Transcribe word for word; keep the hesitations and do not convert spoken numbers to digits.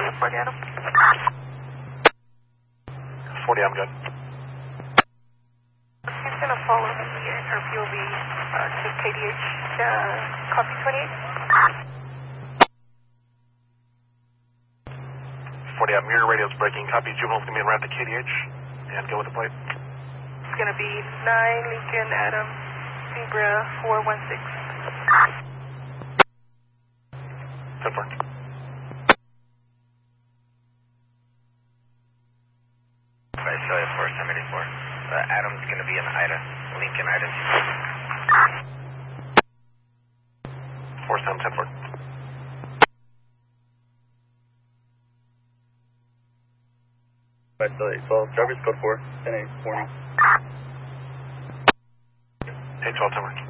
forty Adam. forty, I'm good. He's going to follow me and her P O V uh, to K D H, uh, copy twenty-eight. forty, I'm mirror radio's breaking. Copy, juvenile's going to be en route to K D H. And go with the plate. It's going to be nine Lincoln Adam, Zebra four one six. ten four. Right, so four seventy-four. Uh, Adam's going to be in Ida. Lincoln Ida. four seven, ten four. Right, so eight twelve, driver's code four, ten eight, warning. eight twelve, ten four.